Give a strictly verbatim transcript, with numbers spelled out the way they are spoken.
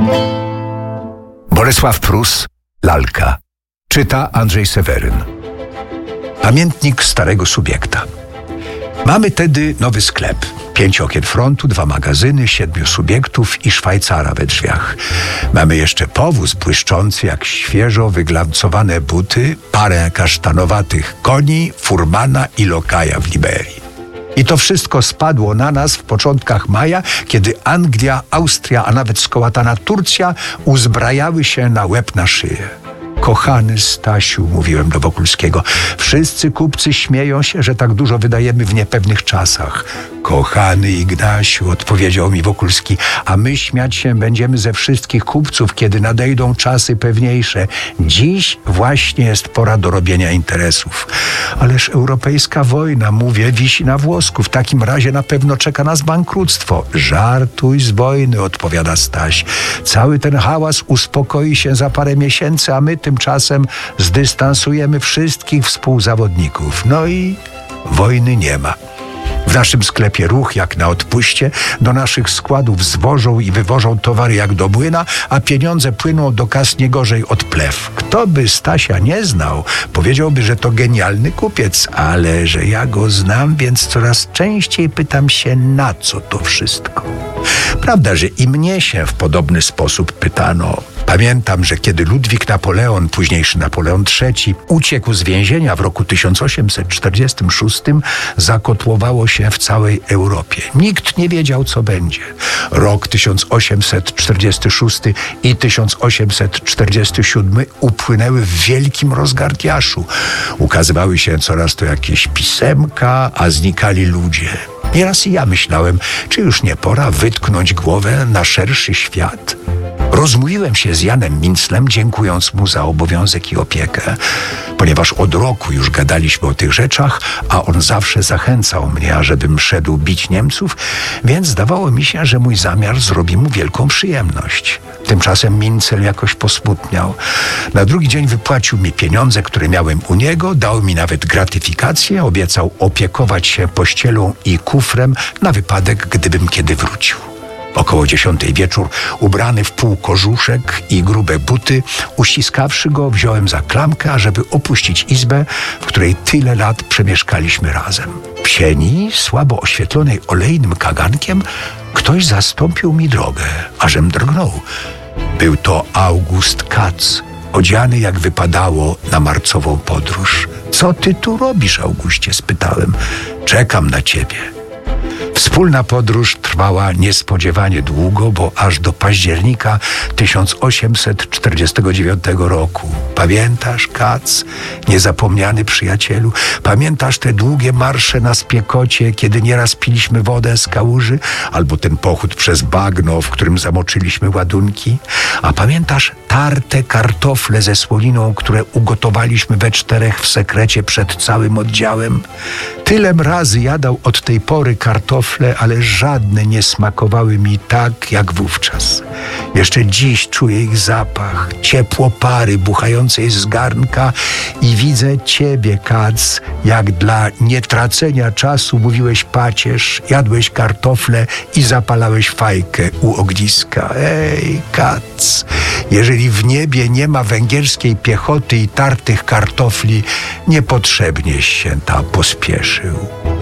Bolesław Prus, Lalka. Czyta Andrzej Seweryn. Pamiętnik starego subiekta. Mamy tedy nowy sklep. Pięć okien frontu, dwa magazyny, siedmiu subiektów i Szwajcara we drzwiach. Mamy jeszcze powóz błyszczący jak świeżo wyglancowane buty, parę kasztanowatych koni, furmana i lokaja w Liberii. I to wszystko spadło na nas w początkach maja, kiedy Anglia, Austria, a nawet skołatana Turcja uzbrajały się na łeb na szyję. Kochany Stasiu, mówiłem do Wokulskiego, wszyscy kupcy śmieją się, że tak dużo wydajemy w niepewnych czasach. Kochany Ignasiu, odpowiedział mi Wokulski, a my śmiać się będziemy ze wszystkich kupców, kiedy nadejdą czasy pewniejsze. Dziś właśnie jest pora do robienia interesów. Ależ europejska wojna, mówię, wisi na włosku. W takim razie na pewno czeka nas bankructwo. Żartuj z wojny, odpowiada Staś. Cały ten hałas uspokoi się za parę miesięcy, a my tymczasem zdystansujemy wszystkich współzawodników. No i wojny nie ma. W naszym sklepie ruch jak na odpuście, do naszych składów zwożą i wywożą towary jak do młyna, a pieniądze płyną do kas nie gorzej od plew. Kto by Stasia nie znał, powiedziałby, że to genialny kupiec, ale że ja go znam, więc coraz częściej pytam się, na co to wszystko. Prawda, że i mnie się w podobny sposób pytano. Pamiętam, że kiedy Ludwik Napoleon, późniejszy Napoleon trzeci, uciekł z więzienia w roku tysiąc osiemset czterdziestym szóstym, zakotłowało się w całej Europie. Nikt nie wiedział, co będzie. Rok tysiąc osiemset czterdziesty szósty i tysiąc osiemset czterdziesty siódmy upłynęły w wielkim rozgardiaszu. Ukazywały się coraz to jakieś pisemka, a znikali ludzie. Nieraz i ja myślałem, czy już nie pora wytknąć głowę na szerszy świat? Rozmówiłem się z Janem Minclem, dziękując mu za obowiązek i opiekę, ponieważ od roku już gadaliśmy o tych rzeczach, a on zawsze zachęcał mnie, ażebym szedł bić Niemców, więc zdawało mi się, że mój zamiar zrobi mu wielką przyjemność. Tymczasem Mincel jakoś posmutniał. Na drugi dzień wypłacił mi pieniądze, które miałem u niego, dał mi nawet gratyfikację, obiecał opiekować się pościelą i kufrem na wypadek, gdybym kiedy wrócił. Około dziesiątej wieczór, ubrany w pół kożuszek i grube buty, uściskawszy go, wziąłem za klamkę, ażeby opuścić izbę, w której tyle lat przemieszkaliśmy razem. W sieni, słabo oświetlonej olejnym kagankiem, ktoś zastąpił mi drogę, ażem drgnął. Był to August Katz, odziany jak wypadało na marcową podróż. Co ty tu robisz, Augustie? Spytałem. Czekam na ciebie. Wspólna podróż trwała niespodziewanie długo, bo aż do października tysiąc osiemset czterdziestego dziewiątego roku. Pamiętasz, Katz, niezapomniany przyjacielu? Pamiętasz te długie marsze na Spiekocie, kiedy nieraz piliśmy wodę z kałuży? Albo ten pochód przez bagno, w którym zamoczyliśmy ładunki? A pamiętasz tarte kartofle ze słoniną, które ugotowaliśmy we czterech w sekrecie przed całym oddziałem? Tylem razy jadał od tej pory kartofle, ale żadne nie smakowały mi tak, jak wówczas. Jeszcze dziś czuję ich zapach, ciepło pary buchającej z garnka i widzę ciebie, Katz, jak dla nietracenia czasu mówiłeś pacierz, jadłeś kartofle i zapalałeś fajkę u ogniska. Ej, Katz, jeżeli w niebie nie ma węgierskiej piechoty i tartych kartofli, niepotrzebnieś się tam pospieszył.